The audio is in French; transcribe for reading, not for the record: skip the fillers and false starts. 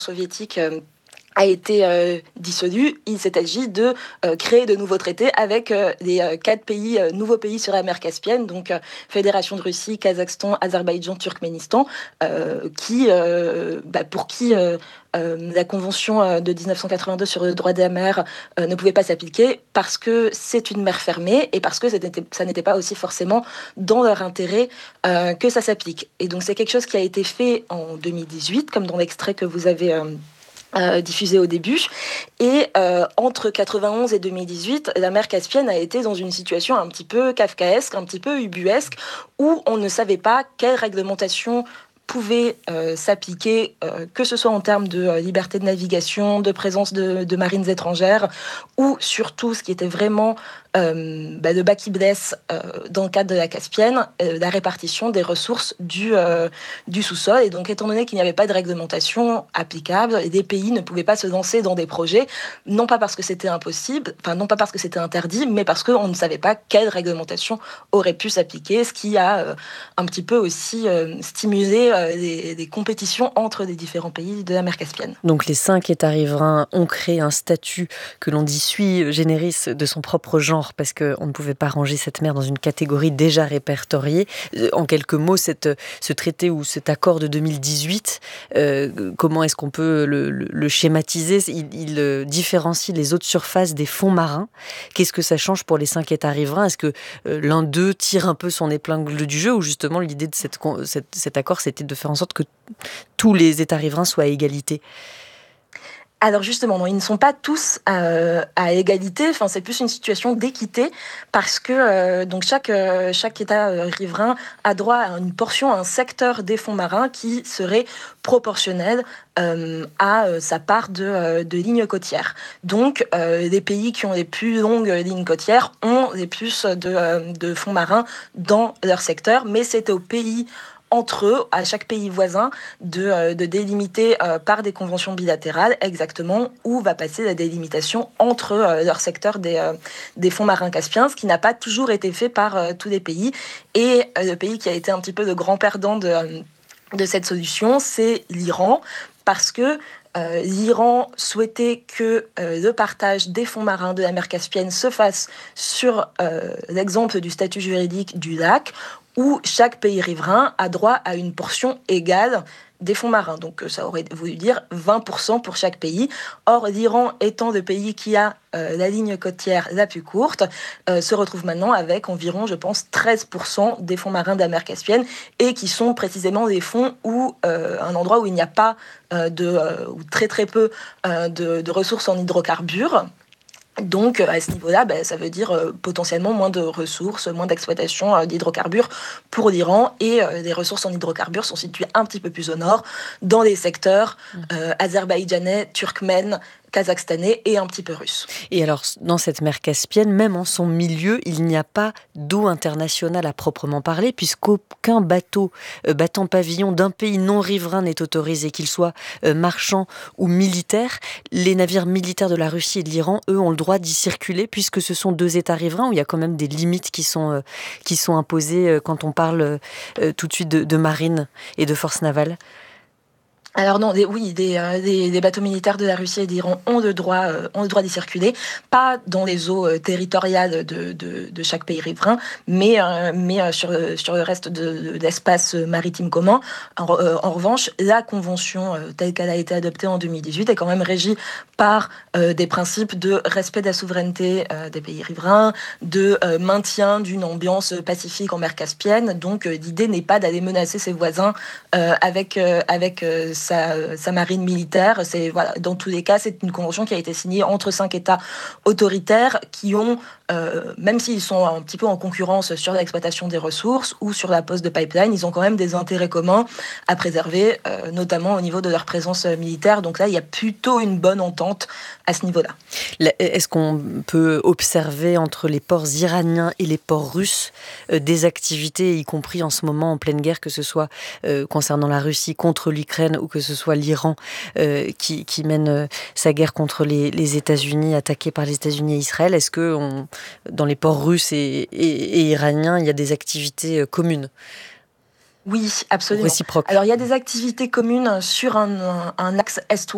soviétique a été dissolu, il s'est agi de créer de nouveaux traités avec les 4 nouveaux pays sur la mer Caspienne, donc Fédération de Russie, Kazakhstan, Azerbaïdjan, Turkménistan, pour qui la Convention de 1982 sur le droit de la mer ne pouvait pas s'appliquer parce que c'est une mer fermée et parce que ça n'était pas aussi forcément dans leur intérêt que ça s'applique. Et donc c'est quelque chose qui a été fait en 2018, comme dans l'extrait que vous avez diffusé au début. Et entre 91 et 2018, la mer Caspienne a été dans une situation un petit peu kafkaesque, un petit peu ubuesque, où on ne savait pas quelle réglementation pouvait s'appliquer, que ce soit en termes de liberté de navigation, de présence de marines étrangères, ou surtout, ce qui était vraiment le bas qui blesse dans le cadre de la Caspienne, la répartition des ressources du sous-sol. Et donc, étant donné qu'il n'y avait pas de réglementation applicable, les pays ne pouvaient pas se lancer dans des projets, non pas parce que c'était impossible, enfin non pas parce que c'était interdit, mais parce qu'on ne savait pas quelle réglementation aurait pu s'appliquer, ce qui a un petit peu aussi stimulé des compétitions entre les différents pays de la mer Caspienne. Donc les 5 États riverains ont créé un statut que l'on dit sui generis de son propre genre parce qu'on ne pouvait pas ranger cette mer dans une catégorie déjà répertoriée. En quelques mots, ce traité ou cet accord de 2018, comment est-ce qu'on peut le schématiser ? Il différencie les autres surfaces des fonds marins. Qu'est-ce que ça change pour les 5 États riverains ? Est-ce que l'un d'eux tire un peu son épingle du jeu ou justement l'idée de cet accord, c'était de faire en sorte que tous les États riverains soient à égalité ? Alors justement, non, ils ne sont pas tous à égalité. Enfin, c'est plus une situation d'équité parce que donc chaque État riverain a droit à une portion, à un secteur des fonds marins qui serait proportionnel à sa part de lignes côtières. Donc, les pays qui ont les plus longues lignes côtières ont les plus de fonds marins dans leur secteur, mais c'est au pays entre eux, à chaque pays voisin, de délimiter par des conventions bilatérales exactement où va passer la délimitation entre leur secteur des fonds marins caspiens, ce qui n'a pas toujours été fait par tous les pays. Et le pays qui a été un petit peu le grand perdant de cette solution, c'est l'Iran, parce que l'Iran souhaitait que le partage des fonds marins de la mer Caspienne se fasse sur l'exemple du statut juridique du lac, où chaque pays riverain a droit à une portion égale des fonds marins. Donc ça aurait voulu dire 20% pour chaque pays. Or, l'Iran étant le pays qui a la ligne côtière la plus courte, se retrouve maintenant avec environ, je pense, 13% des fonds marins de la mer Caspienne, et qui sont précisément des fonds où un endroit où il n'y a pas ou très très peu de ressources en hydrocarbures. Donc, à ce niveau-là, ça veut dire potentiellement moins de ressources, moins d'exploitation d'hydrocarbures pour l'Iran. Et les ressources en hydrocarbures sont situées un petit peu plus au nord, dans les secteurs azerbaïdjanais, turkmènes, kazakhstanais et un petit peu russe. Et alors, dans cette mer Caspienne, même en son milieu, il n'y a pas d'eau internationale à proprement parler, puisqu'aucun bateau battant pavillon d'un pays non riverain n'est autorisé, qu'il soit marchand ou militaire. Les navires militaires de la Russie et de l'Iran, eux, ont le droit d'y circuler, puisque ce sont 2 États riverains où il y a quand même des limites qui sont imposées quand on parle tout de suite de marine et de force navale. Alors non, des bateaux militaires de la Russie et d'Iran ont le droit d'y circuler, pas dans les eaux territoriales de chaque pays riverain, mais sur le reste de l'espace maritime commun. En revanche, la convention telle qu'elle a été adoptée en 2018 est quand même régie par des principes de respect de la souveraineté des pays riverains, de maintien d'une ambiance pacifique en mer Caspienne. Donc l'idée n'est pas d'aller menacer ses voisins avec sa marine militaire. Dans tous les cas, c'est une convention qui a été signée entre 5 États autoritaires qui ont, même s'ils sont un petit peu en concurrence sur l'exploitation des ressources ou sur la pose de pipeline, ils ont quand même des intérêts communs à préserver, notamment au niveau de leur présence militaire. Donc là, il y a plutôt une bonne entente à ce niveau-là. Est-ce qu'on peut observer entre les ports iraniens et les ports russes des activités, y compris en ce moment en pleine guerre, que ce soit concernant la Russie contre l'Ukraine ou que ce soit l'Iran qui mène sa guerre contre les États-Unis, attaqué par les États-Unis et Israël? Est-ce que dans les ports russes et iraniens, il y a des activités communes? Oui, absolument. Réciproques. Alors, il y a des activités communes sur un axe est-ouest